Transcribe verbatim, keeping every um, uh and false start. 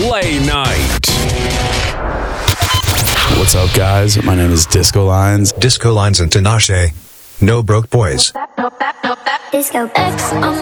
Late Night. What's up, guys? My name is Disco Lines. Disco Lines and Tinashe. No broke boys. Disco X.